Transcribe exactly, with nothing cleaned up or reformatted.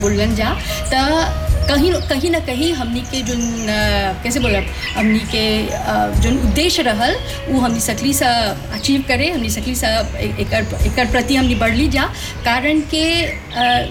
बोलन जा त कहीं कहीं ना कहीं हमनी के जो कैसे बोला हमनी के जो उद्देश्य रहल वो हमनी सकली सा अचीव करे हमनी सकली सा एक एक प्रति हमनी बढ़ली जा कारण के